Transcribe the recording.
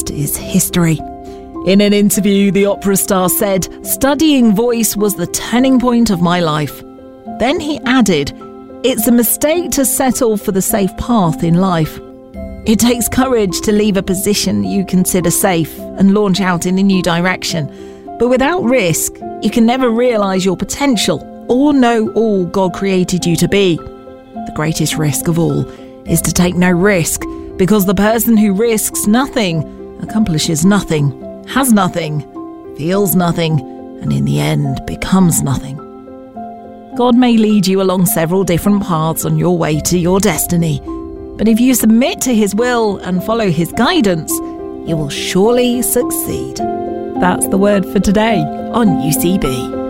rest is history. In an interview, the opera star said, "Studying voice was the turning point of my life." Then he added, "It's a mistake to settle for the safe path in life. It takes courage to leave a position you consider safe and launch out in a new direction. But without risk, you can never realise your potential or know all God created you to be. The greatest risk of all is to take no risk, because the person who risks nothing accomplishes nothing, has nothing, feels nothing, and in the end becomes nothing." God may lead you along several different paths on your way to your destiny, but if you submit to his will and follow his guidance, you will surely succeed. That's the word for today on UCB.